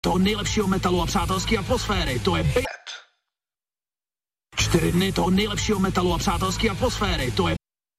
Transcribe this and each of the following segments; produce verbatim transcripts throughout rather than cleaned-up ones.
toho nejlepšího metalu a přátelské atmosféry, to je Bejzen. Čtyři dny toho nejlepšího metalu a přátelské atmosféry, to je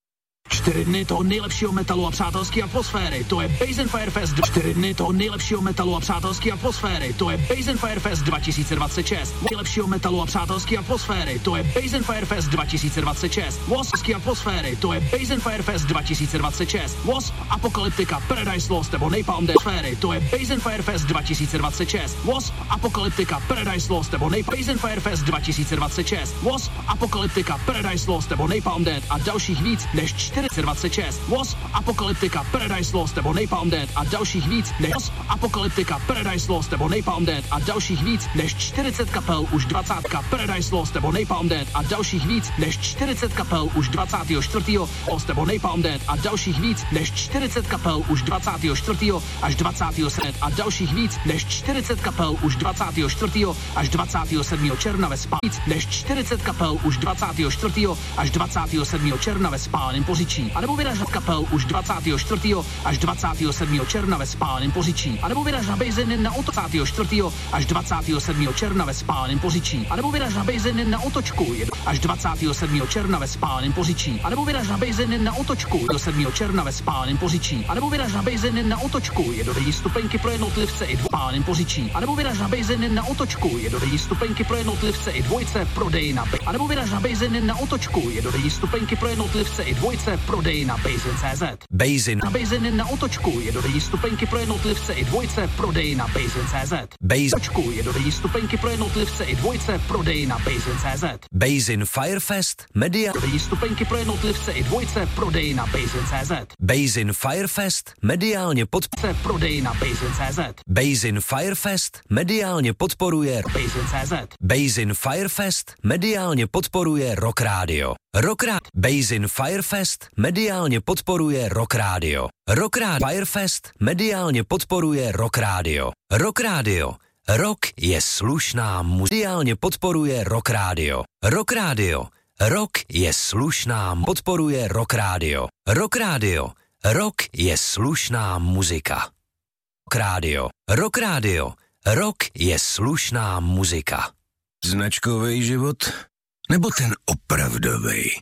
Čtyři dny toho nejlepšího metalu a přátelské atmosféry, to je Bejzen Firefest. Čtyři dny toho nejlepšího metalu a přátelské atmosféry, to je Bejzen Firefest dva tisíce dvacet šest. Nejlepšího metalu a přátelské atmosféry, to je Bejzen Firefest dva tisíce dvacet šest. Waspské atmosféry, to je Bejzen Firefest dva tisíce dvacet šest. Wasp, Apokalyptika, Paradise Lost nebo Napalm Death atmosféry, to je Bejzen Firefest dva tisíce dvacet šest. Wasp, Apokalyptika, Paradise Lost nebo Napalm Bejzen Firefest dva tisíce dvacet šest. Wasp, Apokalyptika, Paradise Lost nebo Napalm Death a dalších víc než čtyři dvacet šest. Wasp, Apokalyptika, Paradise Lost nebo Napalm Death a dalších víc než Wasp, Apokalyptika, Paradise Lost nebo Napalm Death a dalších víc než čtyřicet kapel už dvacátého Paradise Lost nebo Napalm Death a dalších víc než čtyřicet kapel už dvacátého čtvrtého Lost nebo Napalm Death a dalších víc než čtyřicet kapel už dvacátého čtvrtého až dvacátého sedmého a dalších víc než čtyřicet kapel už dvacátého čtvrtého až dvacátého sedmého června ve Spá. Víc než čtyřicet kapel už dvacátého čtvrtého až dvacátého sedmého června ve Spáleném Poříčí. A nebo vyraž na kapel už dvacátého čtvrtého až dvacátého sedmého června ve Spáleném Poříčí. A nebo vyraž na Bejzen na dvacátého čtvrtého až dvacátého sedmého června ve Spáleném Poříčí. A nebo vyraž na Bejzen na otočku až dvacátého sedmého června ve Spáleném Poříčí. A nebo vyraž na Bejzen na otočku do sedmého června ve Spáleném Poříčí. A nebo vyraž na Bejzen na otočku je dodají stupenky pro jednotlivce i Spáleném Poříčí. A nebo vyraž na Bejzen na otočku je dodají stupenky pro jednotlivce i dvojce prodej na A nebo vyraž na Bejzen na otočku je dodají stupenky pro jednotlivce i dvojce prodej na Bejzen tečka cé zet. Bejzen. Na Bejzen na otočku je dodají stupenky pro jednotlivce i dvojce prodej na Bejzen tečka cé zet. Bejzen. Otočku je dodají stupenky pro jednotlivce i dvojce prodej na Bejzen tečka cé zet. Bejzen Firefest Media. Dodají stupenky pro jednotlivce i dvojce prodej na Bejzen tečka cé zet. Bejzen Firefest mediálně pod prodej na Bejzen tečka cé zet. Bejzen Firefest mediálně podporuje Bejzen tečka cé zet. Bejzen Firefest mediálně podporuje Rock Radio. Rock Radio. Bejzen Firefest mediálně podporuje Rock Radio. Rock Radio. Firefest mediálně podporuje Rock Radio. Rock Radio. Rock je slušná muzika. Mediálně podporuje Rock Radio. Rock Radio. Rock je slušná podporuje Rock Radio. Rock Radio. Rock je slušná muzika. Rock Radio. Rock Radio. Rock je slušná muzika. Značkovej život? Nebo ten opravdovej?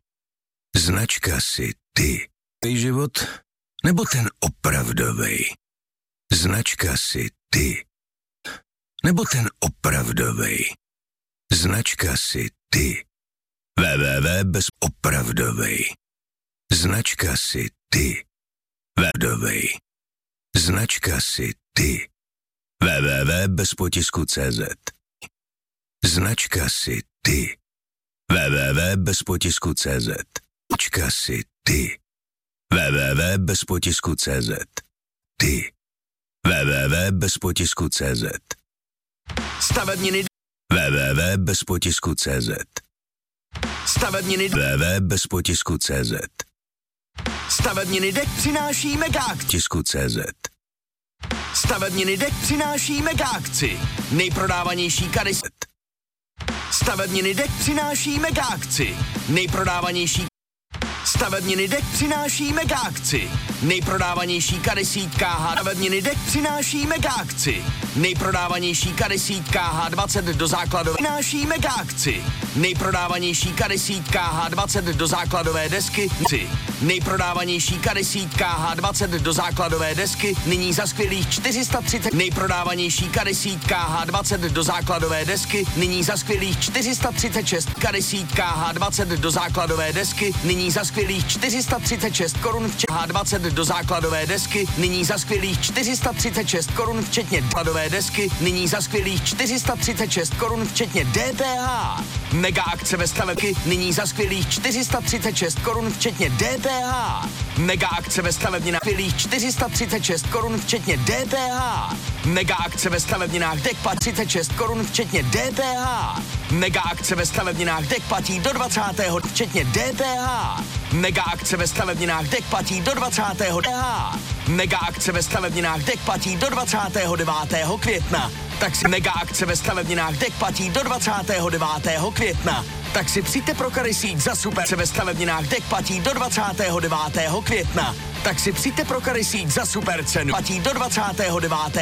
Značka si ty. Život? Nebo ten opravdovej? Značka si ty. Nebo ten opravdovej? Značka si ty. www bez opravdovej. Značka si ty. Opravdovej. Značka si ty. www bez potisku tečka cé zet. Značka si ty. www bez potisku tečka cé zet. Značka si ty. www bez potisku tečka cé zet. Ty. www bez potisku tečka cé zet. Stavebniny www bez potisku tečka cé zet. Stavebniny www bez potisku tečka cé zet. Stavebniny dek přináší mega akci. Potisku tečka cé zet. Stavebniny dek přináší mega akci. Nejprodávanější karyset. Stavebniny dek přináší mega akci. Nejprodávanější Stavebniny dek přináší mega akci. Nejprodávanější kadesít K H. Stavebniny dek přináší mega akci. Nejprodávanější kadesít K H dvacet do základové. Přináší mega akci. Nejprodávanější kadesít K H dvacet do základové desky. Nejprodávanější kadesít K H dvacet do základové desky. Nyní za skvělých čtyři sta třicet. Nejprodávanější kadesít K H dvacet do základové desky. Nyní za skvělých čtyři sta třicet šest. Kadesít K H dvacet do základové desky. Nyní za skvělých čtyři sta třicet šest korun včetně H dvacet do základové desky, nyní za skvělých čtyři sta třicet šest korun včetně základové desky, nyní za skvělých čtyři sta třicet šest korun včetně D P H. Mega akce ve stavebky, nyní za skvělých čtyři sta třicet šest korun včetně D P H. Mega akce ve stavebninách skvělých čtyři sta třicet šest korun včetně D P H. Mega akce ve stavebninách Dekpa třicet šest korun včetně D P H. Mega akce ve stavebninách Dek platí do dvacátého včetně D P H. Mega akce ve stavebninách Dek platí do dvacátého D P H. Mega akce ve stavebninách Dek platí do dvacátého devátého května. Tak si mega akce ve stavebninách Dek platí do dvacátého devátého května. Tak si přijďte pro karysík za super. Ve stavebninách Dek platí do dvacátého devátého května. Tak si přijďte pro karysík za super cenu. Platí do dvacátého devátého